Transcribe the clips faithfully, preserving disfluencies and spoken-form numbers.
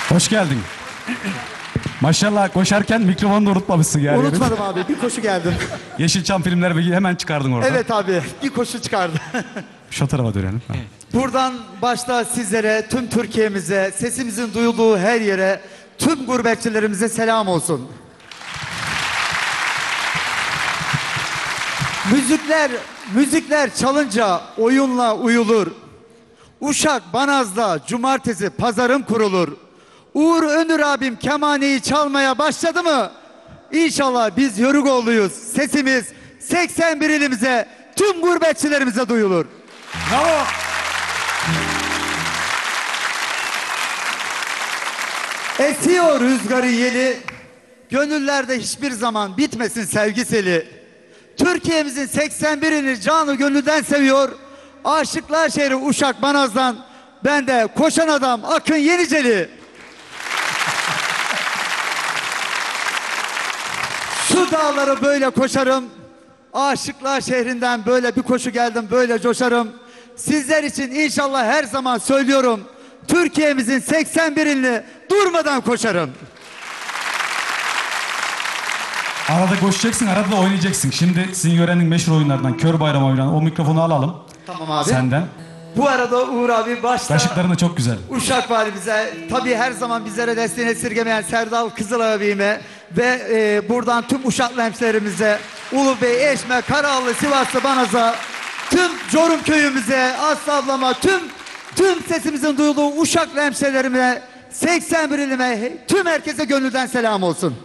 Hoş geldin. Maşallah koşarken mikrofonu da unutmamışsın yani. Unutmadım abi, bir koşu geldim. Yeşilçam filmleri hemen çıkardın orada. Evet abi, bir koşu çıkardı. Şu tarafa dönelim. Buradan başta sizlere, tüm Türkiye'mize, sesimizin duyulduğu her yere, tüm gurbetçilerimize selam olsun. Müzikler, müzikler çalınca oyunla uyulur. Uşak Banaz'da cumartesi pazarım kurulur. Uğur Önür abim kemaneyi çalmaya başladı mı? İnşallah biz Yörükoğlu'yuz. Sesimiz seksen bir ilimize, tüm gurbetçilerimize duyulur. Bravo. Esiyor rüzgarı yeli, gönüllerde hiçbir zaman bitmesin sevgi seli. Türkiye'mizin seksen birini canı gönülden seviyor. Aşıklar şehri Uşak Banaz'dan ben de koşan adam Akın Yeniceli. Şu dağları böyle koşarım. Aşıklar şehrinden böyle bir koşu geldim, böyle coşarım. Sizler için inşallah her zaman söylüyorum. Türkiye'mizin seksen birini durmadan koşarım. Arada koşacaksın, arada da oynayacaksın. Şimdi sizin yörenin meşhur oyunlarından Kör Bayram oynanan o mikrofonu alalım. Tamam abi. Senden. Bu arada Uğur abi başta Kaşıkların da çok güzel. Uşak valimize, tabii her zaman bizlere desteğini esirgemeyen Serdal Kızıl abime ve e, buradan tüm Uşaklı hemşehrilerimize, Ulubey, Eşme, Karaağlı, Sivaslı, Banaz'a, tüm Çorum köyümüze, Aslı ablama, tüm tüm sesimizin duyulduğu Uşaklı hemşehrilerime, seksen bir ilime, tüm herkese gönülden selam olsun.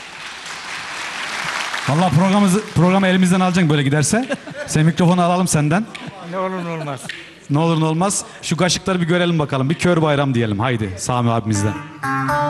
Vallahi programımızı, programı elimizden alacaksın böyle giderse. Sen mikrofonu alalım senden. Ne olur ne olmaz. Ne olur ne olmaz. Şu kaşıkları bir görelim bakalım. Bir Kör Bayram diyelim. Haydi Sami abimizden.